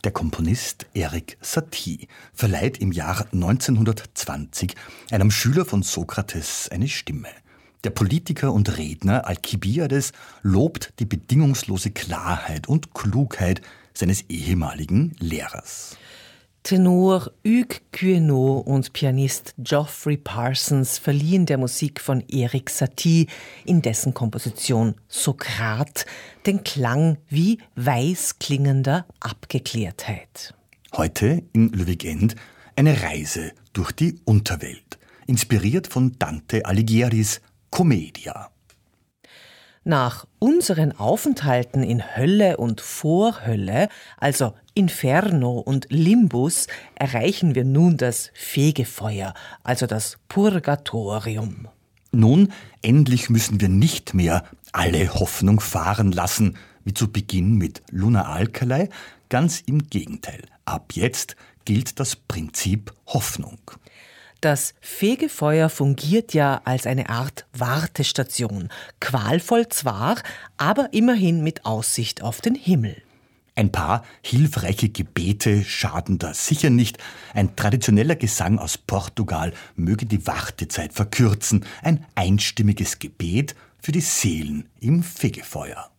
Der Komponist Erik Satie verleiht im Jahr 1920 einem Schüler von Sokrates eine Stimme. Der Politiker und Redner Alkibiades lobt die bedingungslose Klarheit und Klugheit seines ehemaligen Lehrers. Tenor Hugues Queneau und Pianist Geoffrey Parsons verliehen der Musik von Erik Satie in dessen Komposition Sokrat den Klang wie weiß klingender Abgeklärtheit. Heute in Löwigend eine Reise durch die Unterwelt, inspiriert von Dante Alighieri's Commedia. Nach unseren Aufenthalten in Hölle und Vorhölle, also Inferno und Limbus, erreichen wir nun das Fegefeuer, also das Purgatorium. Nun, endlich müssen wir nicht mehr alle Hoffnung fahren lassen, wie zu Beginn mit Luna Alcalay. Ganz im Gegenteil. Ab jetzt gilt das Prinzip Hoffnung. Das Fegefeuer fungiert ja als eine Art Wartestation. Qualvoll zwar, aber immerhin mit Aussicht auf den Himmel. Ein paar hilfreiche Gebete schaden da sicher nicht. Ein traditioneller Gesang aus Portugal möge die Wartezeit verkürzen. Ein einstimmiges Gebet für die Seelen im Fegefeuer.